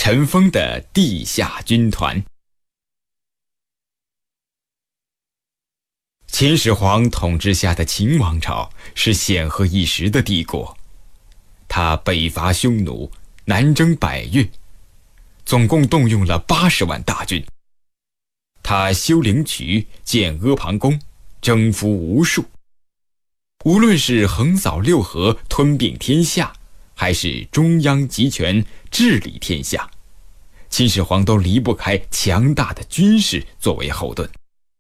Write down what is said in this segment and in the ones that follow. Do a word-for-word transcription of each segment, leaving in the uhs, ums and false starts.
尘封的地下军团。秦始皇统治下的秦王朝是显赫一时的帝国，他北伐匈奴，南征百越，总共动用了八十万大军。他修灵渠，建阿房宫，征服无数。无论是横扫六合，吞并天下，还是中央集权，治理天下，秦始皇都离不开强大的军事作为后盾。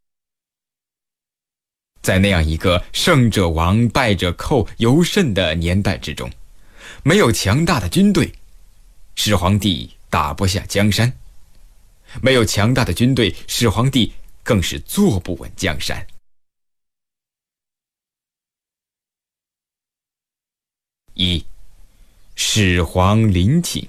在那样一个胜者亡，败者寇尤甚的年代之中，没有强大的军队，始皇帝打不下江山；没有强大的军队，始皇帝更是坐不稳江山。一、始皇陵寝。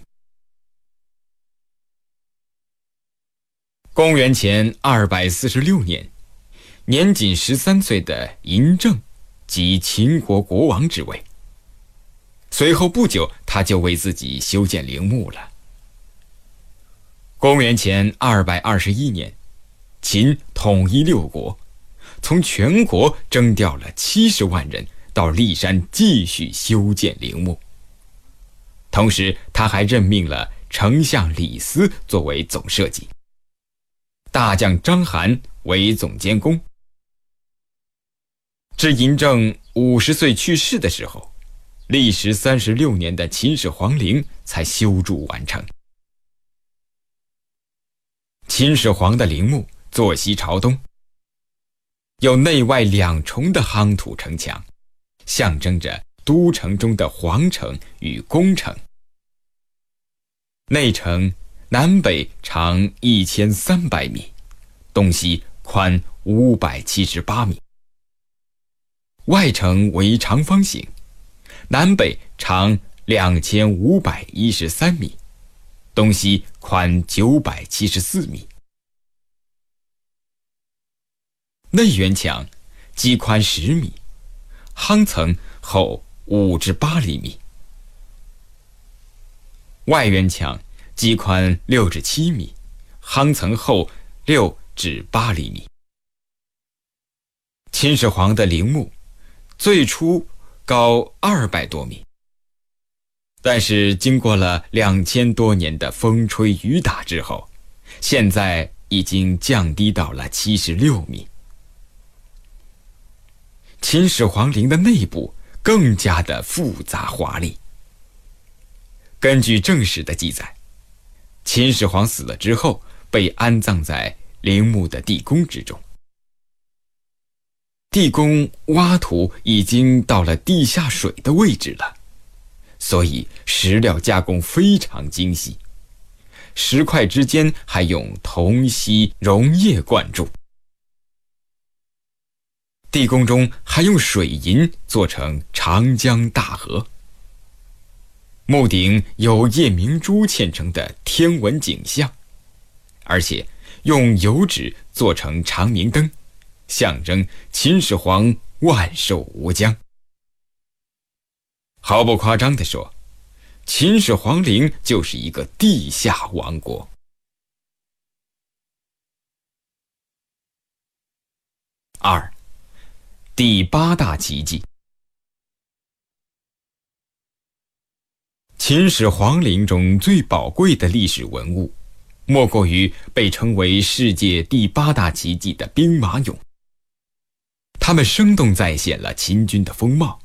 公元前二百四十六年，年仅十三岁的嬴政即秦国国王之位。随后不久，他就为自己修建陵墓了。公元前二百二十一年，秦统一六国，从全国征调了七十万人到骊山继续修建陵墓。同时，他还任命了丞相李斯作为总设计，大将章邯为总监工。至嬴政五十岁去世的时候，历时三十六年的秦始皇陵才修筑完成。秦始皇的陵墓坐西朝东，有内外两重的夯土城墙，象征着都城中的皇城与宫城。内城南北长一千三百米，东西宽五百七十八米。外城为长方形，南北长两千五百一十三米，东西宽九百七十四米。内圆墙基宽十米，夯层厚五至八厘米。外圆墙基宽六至七米，夯层厚六至八厘米。秦始皇的陵墓最初高二百多米，但是经过了两千多年的风吹雨打之后，现在已经降低到了七十六米。秦始皇陵的内部更加的复杂华丽。根据正史的记载，秦始皇死了之后，被安葬在陵墓的地宫之中。地宫挖土已经到了地下水的位置了，所以石料加工非常精细，石块之间还用铜锡溶液灌注。地宫中还用水银做成长江大河。墓顶有夜明珠嵌成的天文景象，而且用油纸做成长明灯，象征秦始皇万寿无疆。毫不夸张地说，秦始皇陵就是一个地下王国。二、第八大奇迹。秦始皇陵中最宝贵的历史文物，莫过于被称为世界第八大奇迹的兵马俑。它们生动再现了秦军的风貌。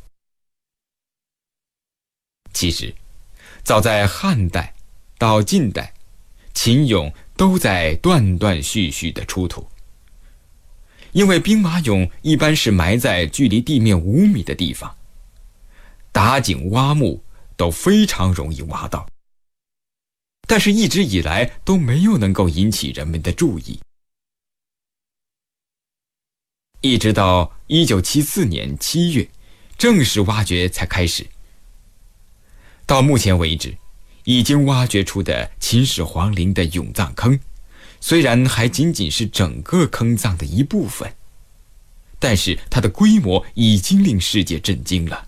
其实，早在汉代到近代，秦俑都在断断续续地出土。因为兵马俑一般是埋在距离地面五米的地方，打井挖墓都非常容易挖到，但是一直以来都没有能够引起人们的注意。一直到一九七四年七月，正式挖掘才开始。到目前为止，已经挖掘出的秦始皇陵的俑葬坑，虽然还仅仅是整个坑葬的一部分，但是它的规模已经令世界震惊了。